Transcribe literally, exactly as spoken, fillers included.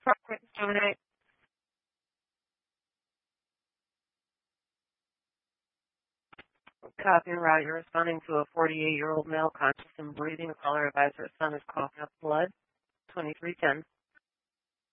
Property donate. Copy and route. You're responding to a forty-eight-year-old male conscious and breathing. A caller advised her son is coughing up blood. twenty-three ten.